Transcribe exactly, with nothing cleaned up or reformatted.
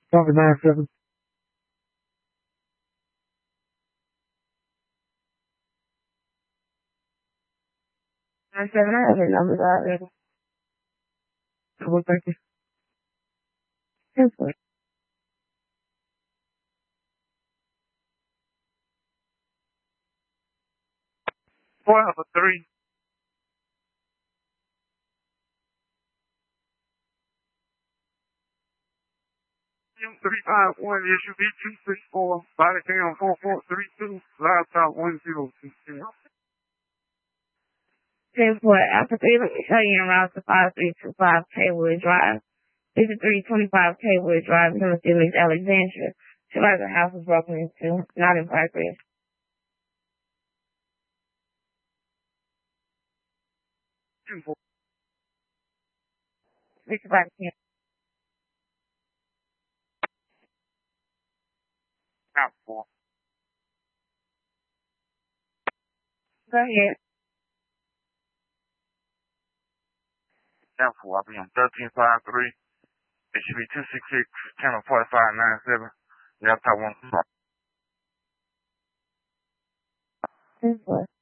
Talking nine seven. Nine seven. I have your numbers already. Well, thank you. Ten four. Four out of three. Three five one issue B two six four. Body cam four four three two. Laptop one zero two zero. Ten four. After three, let me show you en route to five three two five Kaywood Drive. fifty-three twenty-five Kaywood Drive, Tennessee, Miss Alexandria. She like the house was broken into, not in progress. Ten four. sixty-five ten. Not four. Go ahead. Ten four. I'll be on thirteen five three. It should be two six six, channel forty-five nine seven. Laptop one. Ten four.